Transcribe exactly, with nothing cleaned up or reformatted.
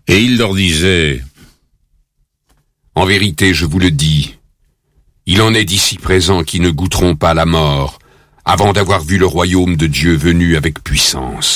Et il leur disait: En vérité, je vous le dis, il en est d'ici présents qui ne goûteront pas la mort, avant d'avoir vu le royaume de Dieu venu avec puissance.